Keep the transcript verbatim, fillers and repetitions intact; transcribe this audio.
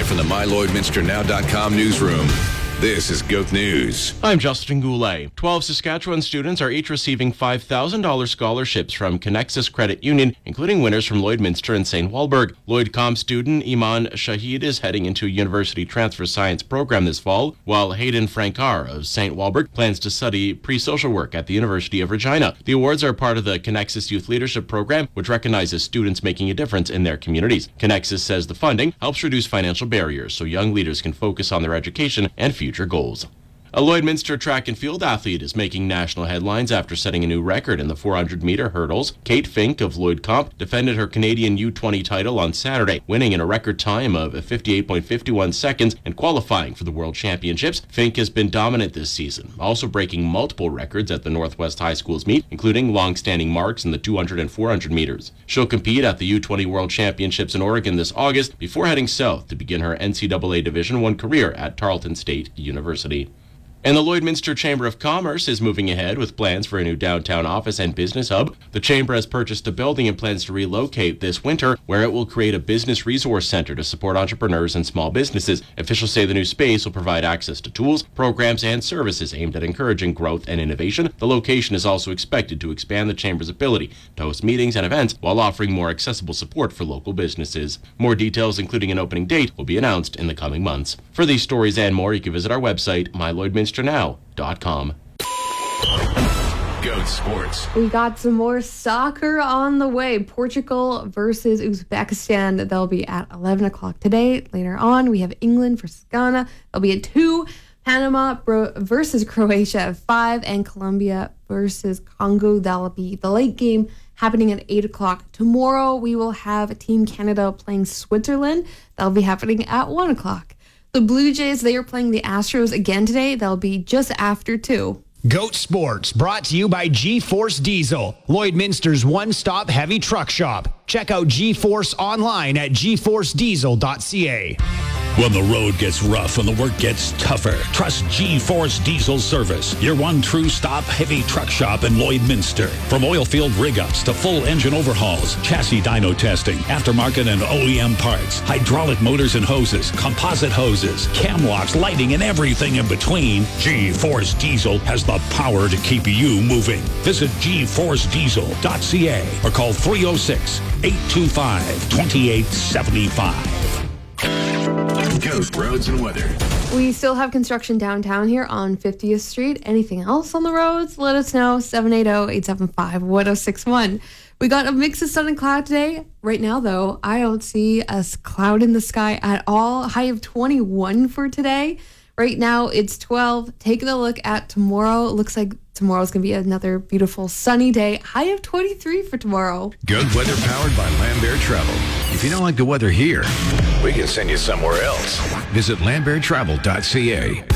Live from the my lloyd minster now dot com newsroom, this is Goat News. I'm Justin Goulet. twelve Saskatchewan students are each receiving five thousand dollars scholarships from Connexus Credit Union, including winners from Lloydminster and Saint Walburg. Lloyd Com student Iman Shahid is heading into a university transfer science program this fall, while Hayden Frankar of Saint Walburg plans to study pre-social work at the University of Regina. The awards are part of the Connexus Youth Leadership Program, which recognizes students making a difference in their communities. Connexus says the funding helps reduce financial barriers so young leaders can focus on their education and future future goals. A Lloydminster track and field athlete is making national headlines after setting a new record in the four hundred meter hurdles. Kate Fink of Lloyd Comp defended her Canadian U twenty title on Saturday, winning in a record time of fifty-eight point five one seconds and qualifying for the World Championships. Fink has been dominant this season, also breaking multiple records at the Northwest High Schools meet, including long-standing marks in the two hundred and four hundred meters. She'll compete at the U twenty World Championships in Oregon this August before heading south to begin her N C double A Division one career at Tarleton State University. And the Lloydminster Chamber of Commerce is moving ahead with plans for a new downtown office and business hub. The Chamber has purchased a building and plans to relocate this winter, where it will create a business resource center to support entrepreneurs and small businesses. Officials say the new space will provide access to tools, programs, and services aimed at encouraging growth and innovation. The location is also expected to expand the Chamber's ability to host meetings and events while offering more accessible support for local businesses. More details, including an opening date, will be announced in the coming months. For these stories and more, you can visit our website, my lloyd minster now dot com. Goat Sports. We got some more soccer on the way. Portugal versus Uzbekistan. They'll be at eleven o'clock today. Later on, we have England versus Ghana. They'll be at two. Panama versus Croatia at five. And Colombia versus Congo. That'll be the late game happening at eight o'clock. Tomorrow, we will have Team Canada playing Switzerland. That'll be happening at one o'clock. The Blue Jays, they are playing the Astros again today. They'll be just after two. Goat Sports, brought to you by G-Force Diesel, Lloydminster's one-stop heavy truck shop. Check out G-Force online at g force diesel dot c a. When the road gets rough and the work gets tougher, trust G-Force Diesel Service, your one true stop heavy truck shop in Lloydminster. From oil field rig-ups to full engine overhauls, chassis dyno testing, aftermarket and O E M parts, hydraulic motors and hoses, composite hoses, cam locks, lighting, and everything in between, G-Force Diesel has the power to keep you moving. Visit g force diesel dot c a or call three oh six, eight two five, two eight seven five. Goat Roads and Weather. We still have construction downtown here on fiftieth street. Anything else on the roads? Let us know. seven eight zero, eight seven five, one zero six one. We got a mix of sun and cloud today. Right now, though, I don't see a cloud in the sky at all. High of twenty-one for today. Right now, it's twelve. Taking a look at tomorrow. It looks like tomorrow's going to be another beautiful sunny day. High of twenty-three for tomorrow. Good weather powered by Lambert Travel. If you don't like the weather here, we can send you somewhere else. Visit lambert travel dot c a.